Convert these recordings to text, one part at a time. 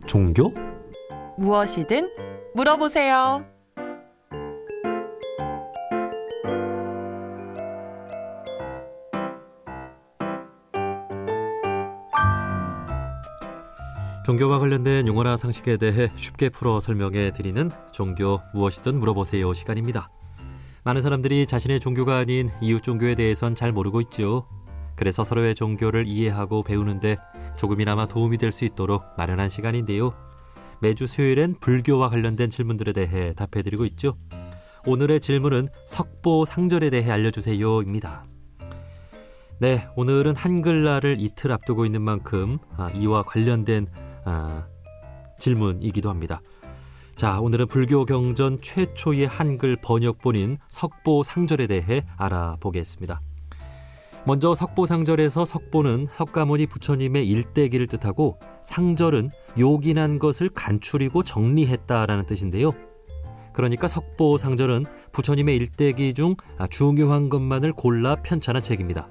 종교? 무엇이든 물어보세요. 종교와 관련된 용어나 상식에 대해 쉽게 풀어 설명해 드리는 종교 무엇이든 물어보세요 시간입니다. 많은 사람들이 자신의 종교가 아닌 이웃 종교에 대해선 잘 모르고 있죠. 그래서 서로의 종교를 이해하고 배우는데 조금이나마 도움이 될 수 있도록 마련한 시간인데요. 매주 수요일엔 불교와 관련된 질문들에 대해 답해드리고 있죠. 오늘의 질문은 석보상절에 대해 알려주세요입니다. 네, 오늘은 한글날을 이틀 앞두고 있는 만큼 이와 관련된 질문이기도 합니다. 자, 오늘은 불교 경전 최초의 한글 번역본인 석보상절에 대해 알아보겠습니다. 먼저 석보상절에서 석보는 석가모니 부처님의 일대기를 뜻하고 상절은 요긴한 것을 간추리고 정리했다라는 뜻인데요. 그러니까 석보상절은 부처님의 일대기 중 중요한 것만을 골라 편찬한 책입니다.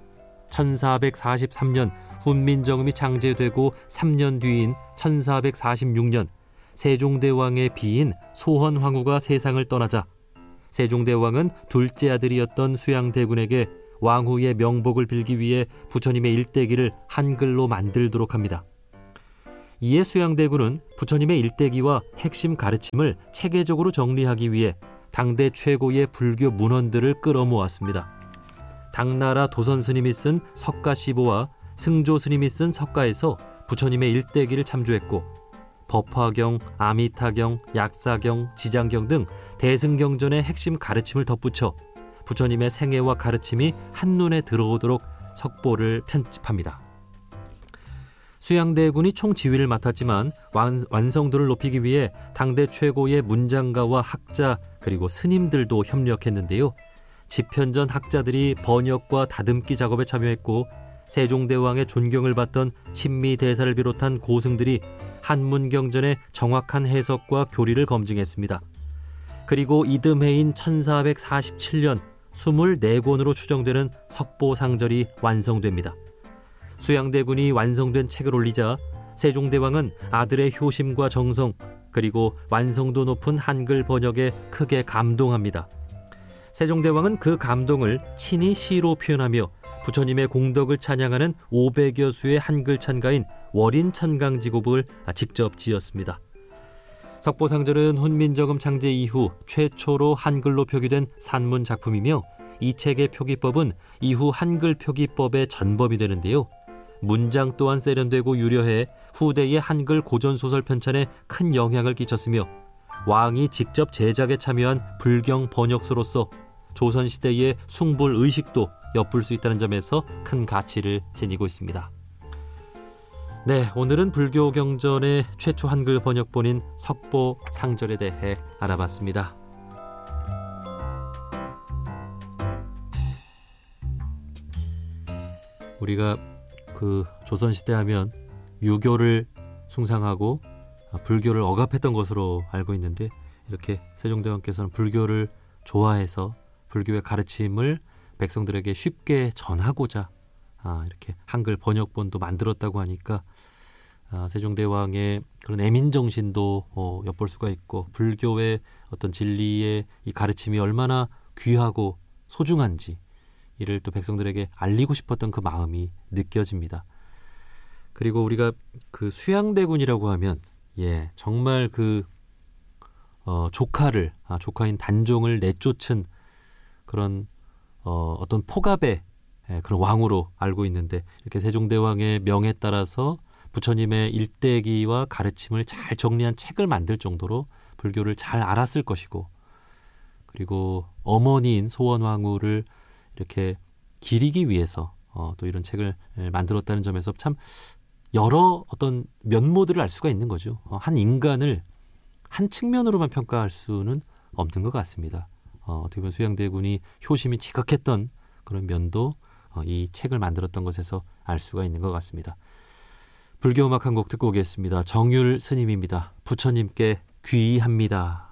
1443년 훈민정음이 창제되고 3년 뒤인 1446년 세종대왕의 비인 소헌황후가 세상을 떠나자 세종대왕은 둘째 아들이었던 수양대군에게 왕후의 명복을 빌기 위해 부처님의 일대기를 한글로 만들도록 합니다. 이에 수양대군은 부처님의 일대기와 핵심 가르침을 체계적으로 정리하기 위해 당대 최고의 불교 문헌들을 끌어모았습니다. 당나라 도선 스님이 쓴 석가시보와 승조 스님이 쓴 석가에서 부처님의 일대기를 참조했고 법화경, 아미타경, 약사경, 지장경 등 대승경전의 핵심 가르침을 덧붙여 부처님의 생애와 가르침이 한눈에 들어오도록 석보를 편집합니다. 수양대군이 총지휘를 맡았지만 완성도를 높이기 위해 당대 최고의 문장가와 학자 그리고 스님들도 협력했는데요. 집현전 학자들이 번역과 다듬기 작업에 참여했고 세종대왕의 존경을 받던 친미대사를 비롯한 고승들이 한문경전의 정확한 해석과 교리를 검증했습니다. 그리고 이듬해인 1447년 24권으로 추정되는 석보상절이 완성됩니다. 수양대군이 완성된 책을 올리자 세종대왕은 아들의 효심과 정성 그리고 완성도 높은 한글 번역에 크게 감동합니다. 세종대왕은 그 감동을 친히 시로 표현하며 부처님의 공덕을 찬양하는 500여 수의 한글 찬가인 월인천강지곡을 직접 지었습니다. 석보상절은 훈민정음 창제 이후 최초로 한글로 표기된 산문 작품이며 이 책의 표기법은 이후 한글 표기법의 전범이 되는데요. 문장 또한 세련되고 유려해 후대의 한글 고전소설 편찬에 큰 영향을 끼쳤으며 왕이 직접 제작에 참여한 불경 번역서로서 조선시대의 숭불의식도 엿볼 수 있다는 점에서 큰 가치를 지니고 있습니다. 네, 오늘은 불교 경전의 최초 한글 번역본인 석보상절에 대해 알아봤습니다. 우리가 조선시대 하면 유교를 숭상하고 불교를 억압했던 것으로 알고 있는데 이렇게 세종대왕께서는 불교를 좋아해서 불교의 가르침을 백성들에게 쉽게 전하고자 이렇게 한글 번역본도 만들었다고 하니까 세종대왕의 그런 애민정신도 엿볼 수가 있고 불교의 어떤 진리의 이 가르침이 얼마나 귀하고 소중한지 이를 또 백성들에게 알리고 싶었던 그 마음이 느껴집니다. 그리고 우리가 그 수양대군이라고 하면 정말 조카인 단종을 내쫓은 그런 어떤 포갑의 그런 왕으로 알고 있는데 이렇게 세종대왕의 명에 따라서 부처님의 일대기와 가르침을 잘 정리한 책을 만들 정도로 불교를 잘 알았을 것이고 그리고 어머니인 소원왕후를 이렇게 기리기 위해서 또 이런 책을 만들었다는 점에서 참 여러 어떤 면모들을 알 수가 있는 거죠. 한 인간을 한 측면으로만 평가할 수는 없는 것 같습니다. 어떻게 보면 수양대군이 효심이 지극했던 그런 면도 이 책을 만들었던 것에서 알 수가 있는 것 같습니다. 불교 음악 한 곡 듣고 오겠습니다. 정율 스님입니다. 부처님께 귀의합니다.